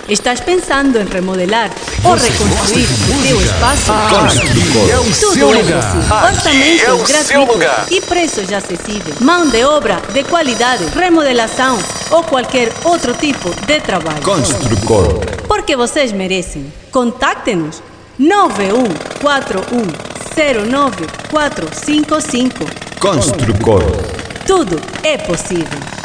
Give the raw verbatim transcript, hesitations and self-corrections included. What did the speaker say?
Estás pensando em remodelar ou reconstruir o teu espaço? Construcor é o seu Tudo é lugar. possível. Aqui Orçamentos é o seu gratuitos lugar. e preços acessíveis. Mão de obra de qualidade, remodelação ou qualquer outro tipo de trabalho. Construcor. Porque vocês merecem. Contacte-nos nove um quatro um zero nove quatro cinco cinco. Construcor. Tudo é possível.